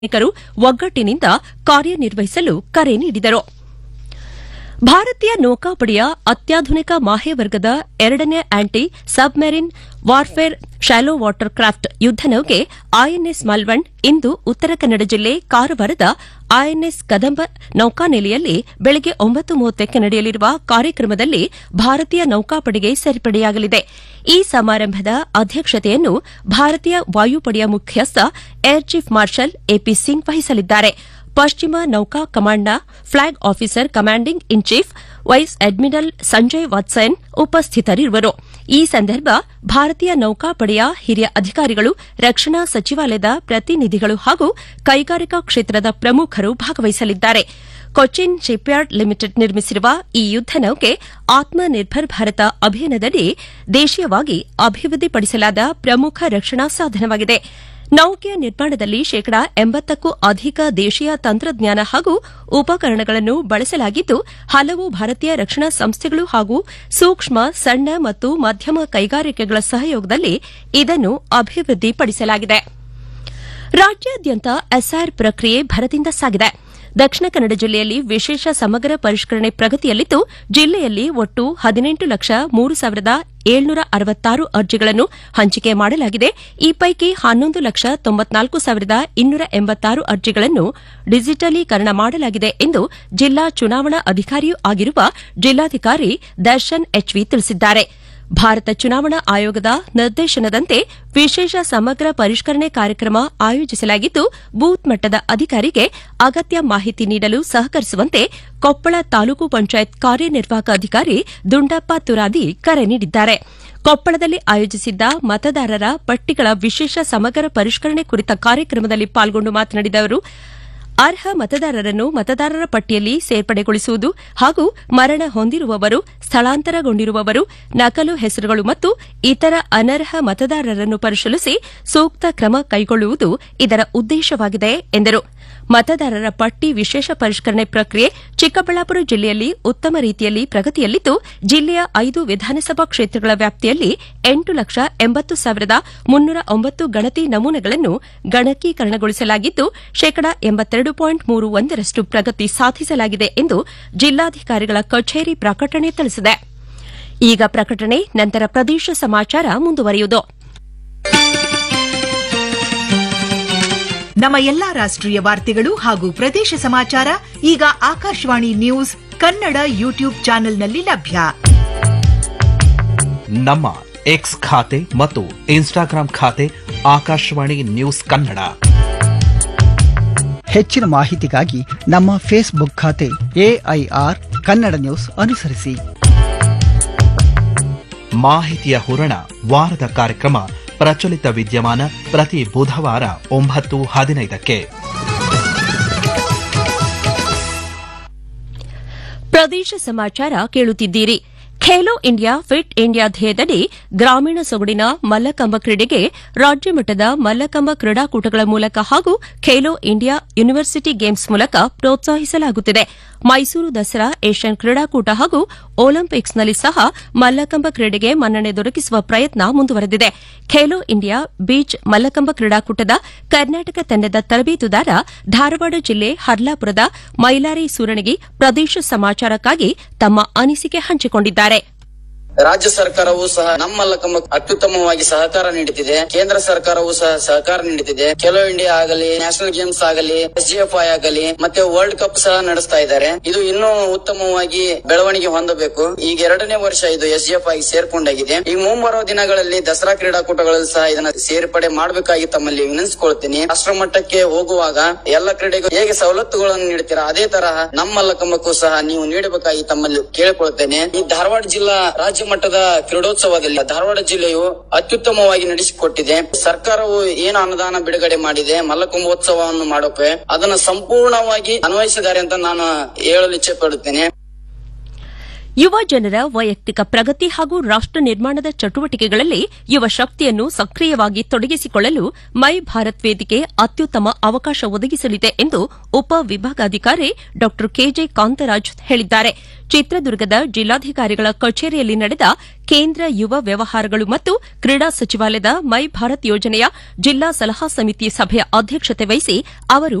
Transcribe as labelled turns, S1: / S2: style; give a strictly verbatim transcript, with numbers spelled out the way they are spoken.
S1: ನಾಯಕರು ಒಗ್ಗಟ್ಟಿನಿಂದ ಕಾರ್ಯನಿರ್ವಹಿಸಲು ಕರೆ ನೀಡಿದರು. ಭಾರತೀಯ ನೌಕಾಪಡೆಯ ಅತ್ಯಾಧುನಿಕ ಮಾಹೆ-ವರ್ಗದ ಎರಡನೇ aunty submarine warfare shallow water craft ಯುದ್ದ ನೌಕೆ ಐಎನ್ಎಸ್ ಮಲ್ವಂಡ್ ಇಂದು ಉತ್ತರ ಕನ್ನಡ ಜಿಲ್ಲೆ ಕಾರವಾರದ ಐಎನ್ಎಸ್ ಕದಂಬ ನೌಕಾನೆಲೆಯಲ್ಲಿ ಬೆಳಗ್ಗೆ ಒಂಬತ್ತು ಮೂವತ್ತಕ್ಕೆ ನಡೆಯಲಿರುವ ಕಾರ್ಯಕ್ರಮದಲ್ಲಿ ಭಾರತೀಯ ನೌಕಾಪಡೆಗೆ ಸೇರ್ಪಡೆಯಾಗಲಿದೆ. ಈ ಸಮಾರಂಭದ ಅಧ್ಯಕ್ಷತೆಯನ್ನು ಭಾರತೀಯ ವಾಯುಪಡೆಯ ಮುಖ್ಯಸ್ಥ air chief marshal AP Singh ವಹಿಸಲಿದ್ದಾರೆ. ಪಶ್ಚಿಮ ನೌಕಾ ಕಮಾಂಡ್ನ flag officer commanding in chief wise admiral Sanjay ವಾತ್ಸಯನ್ ಉಪಸ್ಥಿತರಿರುವರು. ಈ ಸಂದರ್ಭ ಭಾರತೀಯ ನೌಕಾಪಡೆಯ ಹಿರಿಯ ಅಧಿಕಾರಿಗಳು, ರಕ್ಷಣಾ ಸಚಿವಾಲಯದ ಪ್ರತಿನಿಧಿಗಳು ಹಾಗೂ ಕೈಗಾರಿಕಾ ಕ್ಷೇತ್ರದ ಪ್ರಮುಖರು ಭಾಗವಹಿಸಲಿದ್ದಾರೆ. ಕೊಚ್ಚಿನ್ ಶಿಪ್ಯಾರ್ಡ್ ಲಿಮಿಟೆಡ್ ನಿರ್ಮಿಸಿರುವ ಈ ಯುದ್ದ ನೌಕೆ ಆತ್ಮ ನಿರ್ಭರ್ ಭಾರತ ಅಭಿಯಾನದಡಿ ದೇಶೀಯವಾಗಿ ಅಭಿವೃದ್ಧಿಪಡಿಸಲಾದ ಪ್ರಮುಖ ರಕ್ಷಣಾ ಸಾಧನವಾಗಿದೆ. ನೌಕೆಯ ನಿರ್ಮಾಣದಲ್ಲಿ ಶೇಕಡಾ ಎಂಬತ್ತಕ್ಕೂ ಅಧಿಕ ದೇಶೀಯ ತಂತ್ರಜ್ಞಾನ ಹಾಗೂ ಉಪಕರಣಗಳನ್ನು ಬಳಸಲಾಗಿದ್ದು, ಹಲವು ಭಾರತೀಯ ರಕ್ಷಣಾ ಸಂಸ್ಥೆಗಳು ಹಾಗೂ ಸೂಕ್ಷ್ಮ, ಸಣ್ಣ ಮತ್ತು ಮಧ್ಯಮ ಕೈಗಾರಿಕೆಗಳ ಸಹಯೋಗದಲ್ಲಿ ಇದನ್ನು ಅಭಿವೃದ್ಧಿಪಡಿಸಲಾಗಿದೆ. ರಾಜ್ಯಾದ್ಯಂತ ಎಸ್ಐಆರ್ ಪ್ರಕ್ರಿಯೆ ಭರದಿಂದ ಸಾಗಿದೆ. ದಕ್ಷಿಣ ಕನ್ನಡ ಜಿಲ್ಲೆಯಲ್ಲಿ ವಿಶೇಷ ಸಮಗ್ರ ಪರಿಷ್ಕರಣೆ ಪ್ರಗತಿಯಲ್ಲಿದ್ದು, ಜಿಲ್ಲೆಯಲ್ಲಿ ಒಟ್ಟು ಹದಿನೆಂಟು ಲಕ್ಷ ಮೂರು ಸಾವಿರದ ಏಳ್ನೂರ ಅರವತ್ತಾರು ಅರ್ಜಿಗಳನ್ನು ಹಂಚಿಕೆ ಮಾಡಲಾಗಿದೆ. ಈ ಪೈಕಿ ಹನ್ನೊಂದು ಲಕ್ಷ ತೊಂಬತ್ನಾಲ್ಕು ಸಾವಿರದ ಇನ್ನೂರ ಎಂಬತ್ತಾರು ಅರ್ಜಿಗಳನ್ನು ಡಿಜಿಟಲೀಕರಣ ಮಾಡಲಾಗಿದೆ ಎಂದು ಜಿಲ್ಲಾ ಚುನಾವಣಾ ಅಧಿಕಾರಿಯೂ ಆಗಿರುವ ಜಿಲ್ಲಾಧಿಕಾರಿ ದರ್ಶನ್ ಎಚ್ವಿ ತಿಳಿಸಿದ್ದಾರೆ. ಭಾರತ ಚುನಾವಣಾ ಆಯೋಗದ ನಿರ್ದೇಶನದಂತೆ ವಿಶೇಷ ಸಮಗ್ರ ಪರಿಷ್ಕರಣೆ ಕಾರ್ಯಕ್ರಮ ಆಯೋಜಿಸಲಾಗಿದ್ದು, ಬೂತ್ ಮಟ್ಟದ ಅಧಿಕಾರಿಗೆ ಅಗತ್ಯ ಮಾಹಿತಿ ನೀಡಲು ಸಹಕರಿಸುವಂತೆ ಕೊಪ್ಪಳ ತಾಲೂಕು ಪಂಚಾಯತ್ ಕಾರ್ಯನಿರ್ವಾಹಕ ಅಧಿಕಾರಿ ದುಂಡಪ್ಪ ತುರಾದಿ ಕರೆ ನೀಡಿದ್ದಾರೆ. ಕೊಪ್ಪಳದಲ್ಲಿ ಆಯೋಜಿಸಿದ್ದ ಮತದಾರರ ಪಟ್ಟಿಗಳ ವಿಶೇಷ ಸಮಗ್ರ ಪರಿಷ್ಕರಣೆ ಕುರಿತ ಕಾರ್ಯಕ್ರಮದಲ್ಲಿ ಪಾಲ್ಗೊಂಡು ಮಾತನಾಡಿದ ಅವರು, ಅರ್ಹ ಮತದಾರರನ್ನು ಮತದಾರರ ಪಟ್ಟಿಯಲ್ಲಿ ಸೇರ್ಪಡೆಗೊಳಿಸುವುದು ಹಾಗೂ ಮರಣ ಹೊಂದಿರುವವರು, ಸ್ಥಳಾಂತರಗೊಂಡಿರುವವರು, ನಕಲು ಹೆಸರುಗಳು ಮತ್ತು ಇತರ ಅನರ್ಹ ಮತದಾರರನ್ನು ಪರಿಶೀಲಿಸಿ ಸೂಕ್ತ ಕ್ರಮ ಕೈಗೊಳ್ಳುವುದು ಇದರ ಉದ್ದೇಶವಾಗಿದೆ ಎಂದರು. ಮತದಾರರ ಪಟ್ಟಿ ವಿಶೇಷ ಪರಿಷ್ಕರಣೆ ಪ್ರಕ್ರಿಯೆ ಚಿಕ್ಕಬಳ್ಳಾಪುರ ಜಿಲ್ಲೆಯಲ್ಲಿ ಉತ್ತಮ ರೀತಿಯಲ್ಲಿ ಪ್ರಗತಿಯಲ್ಲಿದ್ದು, ಜಿಲ್ಲೆಯ ಐದು ವಿಧಾನಸಭಾ ಕ್ಷೇತ್ರಗಳ ವ್ಯಾಪ್ತಿಯಲ್ಲಿ ಎಂಟು ಲಕ್ಷ ಎಂಬತ್ತು ಸಾವಿರದ ಮುನ್ನೂರ ಒಂಬತ್ತು ಗಣತಿ ನಮೂನೆಗಳನ್ನು ಗಣಕೀಕರಣಗೊಳಿಸಲಾಗಿದ್ದು, ಶೇಕಡಾ ಎಂಬತ್ತೆರಡು ಪಾಯಿಂಟ್ ಮೂರು ಒಂದರಷ್ಟು ಪ್ರಗತಿ ಸಾಧಿಸಲಾಗಿದೆ ಎಂದು ಜಿಲ್ಲಾಧಿಕಾರಿಗಳ ಕಚೇರಿ ಪ್ರಕಟಣೆ ತಿಳಿಸಿದೆ. ಈಗ ಪ್ರಕಟಣೆ, ನಂತರ ಪ್ರದೇಶ ಸಮಾಚಾರ ಮುಂದುವರಿಯುವುದು.
S2: ನಮ್ಮ ಎಲ್ಲಾ ರಾಷ್ಟ್ರೀಯ ವಾರ್ತೆಗಳು ಹಾಗೂ ಪ್ರದೇಶ ಸಮಾಚಾರ ಈಗ ಆಕಾಶವಾಣಿ ನ್ಯೂಸ್ ಕನ್ನಡ ಯೂಟ್ಯೂಬ್ ಚಾನೆಲ್ನಲ್ಲಿ ಲಭ್ಯ.
S3: ನಮ್ಮ ಎಕ್ಸ್ ಖಾತೆ ಮತ್ತು ಇನ್ಸ್ಟಾಗ್ರಾಂ ಖಾತೆ ಆಕಾಶವಾಣಿ ನ್ಯೂಸ್ ಕನ್ನಡ.
S4: ಹೆಚ್ಚಿನ ಮಾಹಿತಿಗಾಗಿ ನಮ್ಮ ಫೇಸ್ಬುಕ್ ಖಾತೆ ಎಐಆರ್ ಕನ್ನಡ ನ್ಯೂಸ್ ಅನುಸರಿಸಿ.
S3: ಮಾಹಿತಿಯ ಹೂರಣ ವಾರದ ಕಾರ್ಯಕ್ರಮ ಪ್ರಚಲಿತ ವಿದ್ಯಮಾನ ಪ್ರತಿ ಬುಧವಾರ ಒಂಬತ್ತು ಹದಿನೈದಕ್ಕೆ.
S1: ಪ್ರದೇಶ ಸಮಾಚಾರ ಕೇಳುತ್ತಿದ್ದೀರಿ. ಖೇಲೋ ಇಂಡಿಯಾ ಫಿಟ್ ಇಂಡಿಯಾ ಧ್ಯೇಯದಡಿ ಗ್ರಾಮೀಣ ಸೊಗಡಿನ ಮಲ್ಲಕಂಬ ಕ್ರೀಡೆಗೆ ರಾಜ್ಯಮಟ್ಟದ ಮಲ್ಲಕಂಬ ಕ್ರೀಡಾಕೂಟಗಳ ಮೂಲಕ ಹಾಗೂ ಖೇಲೋ ಇಂಡಿಯಾ ಯೂನಿವರ್ಸಿಟಿ ಗೇಮ್ಸ್ ಮೂಲಕ ಪ್ರೋತ್ಸಾಹಿಸಲಾಗುತ್ತಿದೆ. ಮೈಸೂರು ದಸರಾ, ಏಷ್ಯನ್ ಕ್ರೀಡಾಕೂಟ ಹಾಗೂ ಒಲಿಂಪಿಕ್ಸ್ನಲ್ಲಿ ಸಹ ಮಲ್ಲಕಂಬ ಕ್ರೀಡೆಗೆ ಮನ್ನಣೆ ದೊರಕಿಸುವ ಪ್ರಯತ್ನ ಮುಂದುವರೆದಿದೆ. ಖೇಲೋ ಇಂಡಿಯಾ ಬೀಚ್ ಮಲ್ಲಕಂಬ ಕ್ರೀಡಾಕೂಟದ ಕರ್ನಾಟಕ ತಂಡದ ತರಬೇತುದಾರ ಧಾರವಾಡ ಜಿಲ್ಲೆ ಹರ್ಲಾಪುರದ ಮೈಲಾರಿ ಸೂರಣಗಿ ಪ್ರದೇಶ ಸಮಾಚಾರಕ್ಕಾಗಿ ತಮ್ಮ ಅನಿಸಿಕೆ ಹಂಚಿಕೊಂಡಿದ್ದಾರೆ.
S5: ರಾಜ್ಯ ಸರ್ಕಾರವೂ ಸಹ ನಮ್ಮ ಮಲ್ಲಕಂಬ ಅತ್ಯುತ್ತಮವಾಗಿ ಸಹಕಾರ ನೀಡುತ್ತಿದೆ. ಕೇಂದ್ರ ಸರ್ಕಾರವೂ ಸಹ ಸಹಕಾರ ನೀಡುತ್ತಿದೆ. ಖೇಲೋ ಇಂಡಿಯಾ ಆಗಲಿ, ನ್ಯಾಷನಲ್ ಗೇಮ್ಸ್ ಆಗಲಿ, ಎಸ್ಜಿಎಫ್ಐ ಆಗಲಿ, ಮತ್ತೆ ವರ್ಲ್ಡ್ ಕಪ್ ಸಹ ನಡೆಸ್ತಾ ಇದ್ದಾರೆ. ಇದು ಇನ್ನೂ ಉತ್ತಮವಾಗಿ ಬೆಳವಣಿಗೆ ಹೊಂದಬೇಕು. ಈಗ ಎರಡನೇ ವರ್ಷ ಇದು ಎಸ್ಜಿಎಫ್ಐ ಸೇರ್ಕೊಂಡಾಗಿದೆ. ಈಗ ಮುಂಬರುವ ದಿನಗಳಲ್ಲಿ ದಸರಾ ಕ್ರೀಡಾಕೂಟಗಳಲ್ಲಿ ಸಹ ಇದನ್ನ ಸೇರ್ಪಡೆ ಮಾಡಬೇಕಾಗಿ ತಮ್ಮಲ್ಲಿ ವಿನಂತಿಸಿಕೊಳ್ತೀನಿ. ರಾಷ್ಟ್ರ ಮಟ್ಟಕ್ಕೆ ಹೋಗುವಾಗ ಎಲ್ಲ ಕ್ರೀಡೆಗೂ ಹೇಗೆ ಸವಲತ್ತುಗಳನ್ನು ನೀಡುತ್ತೀರಾ, ಅದೇ ತರಹ ನಮ್ಮ ಮಲ್ಲಕಂಬಕ್ಕೂ ಸಹ ನೀವು ನೀಡಬೇಕಾಗಿ ತಮ್ಮಲ್ಲಿ ಕೇಳಿಕೊಳ್ತೇನೆ. ಈ ಧಾರವಾಡ ಜಿಲ್ಲಾ ರಾಜ್ಯ ಮಟ್ಟದ ಕ್ರೀಡೋತ್ಸವದಲ್ಲಿ ಧಾರವಾಡ ಜಿಲ್ಲೆಯು ಅತ್ಯುತ್ತಮವಾಗಿ ನಡೆಸಿಕೊಟ್ಟಿದೆ. ಸರ್ಕಾರವು ಏನು ಅನುದಾನ ಬಿಡುಗಡೆ ಮಾಡಿದೆ ಮಲ್ಲಕುಂಭೋತ್ಸವವನ್ನು ಮಾಡೋಕೆ, ಅದನ್ನು ಸಂಪೂರ್ಣವಾಗಿ ಅನ್ವಯಿಸಿದ್ದಾರೆ ಅಂತ ನಾನು ಹೇಳಲು ಇಚ್ಛೆ ಪಡುತ್ತೇನೆ.
S1: ಯುವ ಜನರ ವೈಯಕ್ತಿಕ ಪ್ರಗತಿ ಹಾಗೂ ರಾಷ್ಟ ನಿರ್ಮಾಣದ ಚಟುವಟಿಕೆಗಳಲ್ಲಿ ಯುವ ಶಕ್ತಿಯನ್ನು ಸಕ್ರಿಯವಾಗಿ ತೊಡಗಿಸಿಕೊಳ್ಳಲು ಮೈ ಭಾರತ್ ವೇದಿಕೆ ಅತ್ಯುತ್ತಮ ಅವಕಾಶ ಒದಗಿಸಲಿದೆ ಎಂದು ಉಪ ವಿಭಾಗಾಧಿಕಾರಿ ಡಾ ಕೆಜೆ ಕಾಂತರಾಜ್ ಹೇಳಿದ್ದಾರೆ. ಚಿತ್ರದುರ್ಗದ ಜಿಲ್ಲಾಧಿಕಾರಿಗಳ ಕಚೇರಿಯಲ್ಲಿ ನಡೆದ ಕೇಂದ್ರ ಯುವ ವ್ಯವಹಾರಗಳು ಮತ್ತು ಕ್ರೀಡಾ ಸಚಿವಾಲಯದ ಮೈ ಭಾರತ್ ಯೋಜನೆಯ ಜಿಲ್ಲಾ ಸಲಹಾ ಸಮಿತಿ ಸಭೆಯ ಅಧ್ಯಕ್ಷತೆ ವಹಿಸಿ ಅವರು